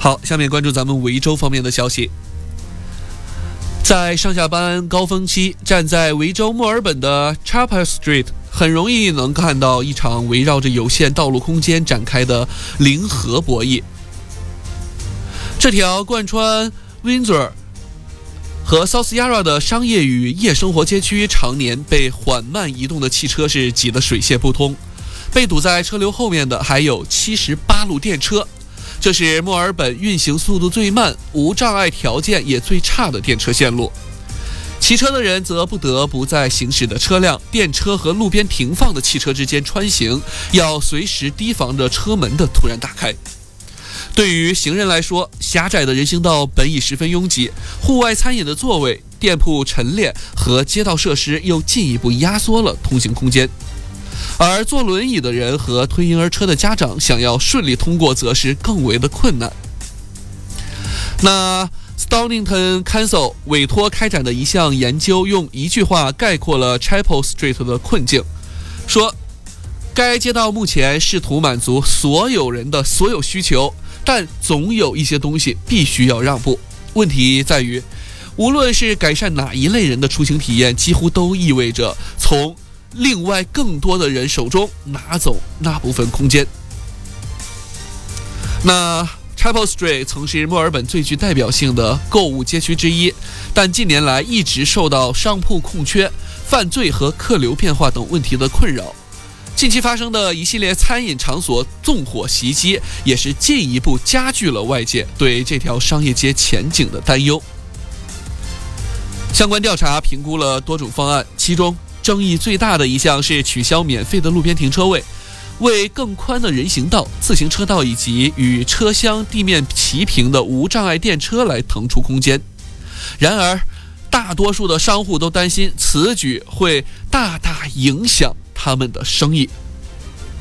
好，下面关注咱们维州方面的消息。在上下班高峰期，站在维州墨尔本的 Chapel Street， 很容易能看到一场围绕着有限道路空间展开的零和博弈。这条贯穿 Windsor 和 South Yarra 的商业与夜生活街区，常年被缓慢移动的汽车是挤得水泄不通。被堵在车流后面的还有78路电车，这是墨尔本运行速度最慢、无障碍条件也最差的电车线路。骑车的人则不得不在行驶的车辆、电车和路边停放的汽车之间穿行，要随时提防着车门的突然打开。对于行人来说，狭窄的人行道本已十分拥挤，户外餐饮的座位、店铺陈列和街道设施又进一步压缩了通行空间。而坐轮椅的人和推婴儿车的家长想要顺利通过，则是更为的困难。那 Stonington Council 委托开展的一项研究，用一句话概括了 Chapel Street 的困境，说该街道目前试图满足所有人的所有需求，但总有一些东西必须要让步。问题在于，无论是改善哪一类人的出行体验，几乎都意味着从另外更多的人手中拿走那部分空间。那 Chapel Street 曾是墨尔本最具代表性的购物街区之一，但近年来一直受到商铺空缺、犯罪和客流变化等问题的困扰。近期发生的一系列餐饮场所纵火袭击，也是进一步加剧了外界对这条商业街前景的担忧。相关调查评估了多种方案，其中争议最大的一项是取消免费的路边停车位，为更宽的人行道、自行车道以及与车厢地面齐平的无障碍电车来腾出空间。然而，大多数的商户都担心此举会大大影响他们的生意。